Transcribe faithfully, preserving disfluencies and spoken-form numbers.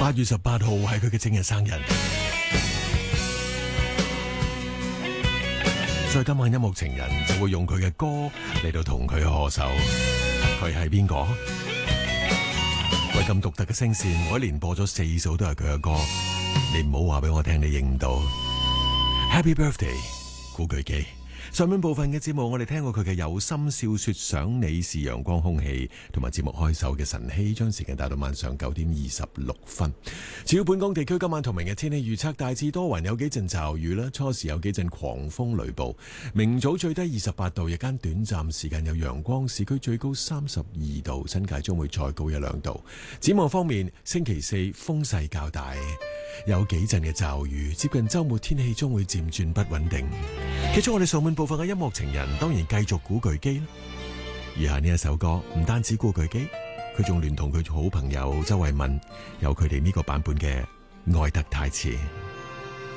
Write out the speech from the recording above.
八月十八號係佢嘅正日生日，所以今晚音樂情人就會用佢嘅歌嚟到同佢賀壽。佢係邊個？喂，咁獨特嘅聲線，我一連播咗四首都係佢嘅歌，你唔好話俾我聽你認唔到。Happy Birthday， 古巨基。上半部分嘅節目，我哋聽過佢嘅有心笑說想你是陽光空氣，同埋節目開首嘅晨曦，將時間帶到晚上九點二十六分。至於本港地區今晚同明日天氣預測，大致多雲，有幾陣驟雨啦，初時有幾陣狂風雷暴。明早最低二十八度，日間短暫時間有陽光，市區最高三十二度，新界將會再高一兩度。展望方面，星期四風勢較大，有幾陣嘅驟雨，接近週末天氣將會漸轉不穩定。結束我哋上半部分嘅音樂情人，當然繼續古巨基啦。以下呢一首歌唔單止古巨基，佢仲聯同佢好朋友周慧敏，有佢哋呢個版本嘅《愛得太遲》。